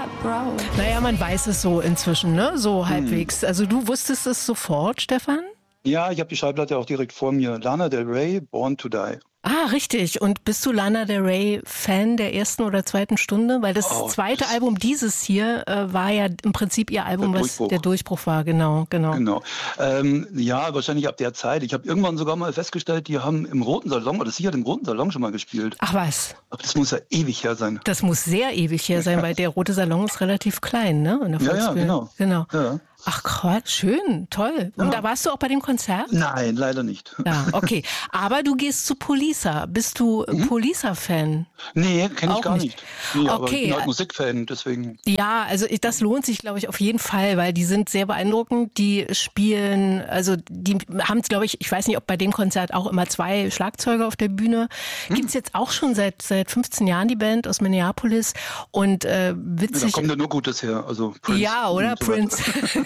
Naja, man weiß es so inzwischen, ne? So halbwegs. Also du wusstest es sofort, Stefan? Ja, ich habe die Schallplatte auch direkt vor mir. Lana Del Rey, Born to Die. Ah, richtig. Und bist du Lana Del Rey Fan der ersten oder zweiten Stunde? Weil das zweite Album dieses hier war ja im Prinzip ihr Album, was der Durchbruch war. Genau. Ja, wahrscheinlich ab der Zeit. Ich habe irgendwann sogar mal festgestellt, die haben im Roten Salon, oder sie hat im Roten Salon schon mal gespielt. Ach was. Aber das muss ja ewig her sein. Das muss sehr ewig her sein, weil der Rote Salon ist relativ klein, ne? In der Volksbühne. Genau. Ja. Ach Quatsch, schön, toll. Und da warst du auch bei dem Konzert? Nein, leider nicht. Ja, okay. Aber du gehst zu Polisa. Bist du Polisa-Fan? Nee, kenne ich gar nicht. Nee, aber okay. Ich bin halt Musikfan, deswegen. Ja, also das lohnt sich, glaube ich, auf jeden Fall, weil die sind sehr beeindruckend. Die spielen, also die haben, glaube ich weiß nicht, ob bei dem Konzert auch immer 2 Schlagzeuger auf der Bühne. Gibt's jetzt auch schon seit 15 Jahren die Band aus Minneapolis. Und witzig. Da kommt ja nur Gutes her. Also Prince. Ja, oder? So Prince.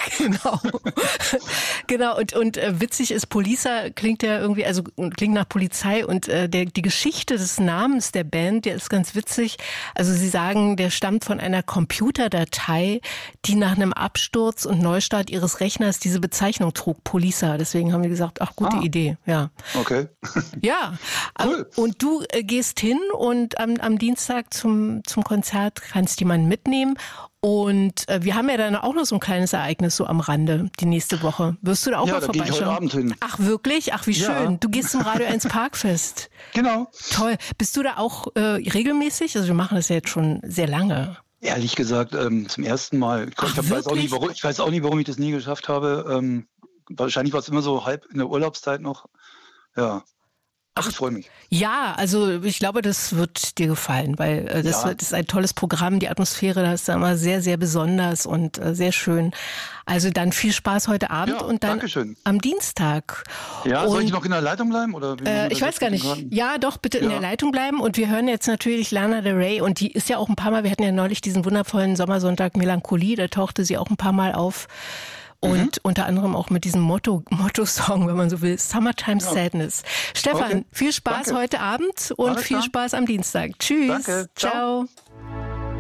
Genau. Und witzig ist, Polisa klingt ja irgendwie, also klingt nach Polizei und die Geschichte des Namens der Band, der ist ganz witzig. Also sie sagen, der stammt von einer Computerdatei, die nach einem Absturz und Neustart ihres Rechners diese Bezeichnung trug, Polisa. Deswegen haben wir gesagt, ach, gute Idee. Ja. Okay. Ja. Cool. Und du gehst hin und am Dienstag zum Konzert kannst jemanden mitnehmen. Und wir haben ja dann auch noch so ein kleines Ereignis so am Rande, die nächste Woche. Wirst du da auch mal vorbeischauen? Ja, da gehe ich heute Abend hin. Ach wirklich? Ach, wie schön. Du gehst zum Radio 1 Parkfest. Genau. Toll. Bist du da auch regelmäßig? Also wir machen das ja jetzt schon sehr lange. Ehrlich gesagt, zum ersten Mal. Ich weiß auch nicht, warum ich das nie geschafft habe. Wahrscheinlich war es immer so halb in der Urlaubszeit noch. Ja. Ach, ich freue mich. Ja, also ich glaube, das wird dir gefallen, weil das ist ein tolles Programm. Die Atmosphäre, da ist da immer sehr, sehr besonders und sehr schön. Also dann viel Spaß heute Abend und dann am Dienstag. Ja, soll ich noch in der Leitung bleiben? Oder ich weiß gar nicht. Ja, doch, bitte in der Leitung bleiben. Und wir hören jetzt natürlich Lana Del Rey und die ist ja auch ein paar Mal, wir hatten ja neulich diesen wundervollen Sommersonntag Melancholie, da tauchte sie auch ein paar Mal auf. Und unter anderem auch mit diesem Motto-Song, wenn man so will, Summertime Sadness. Stefan, viel Spaß heute Abend und viel Spaß am Dienstag. Tschüss. Danke. Ciao.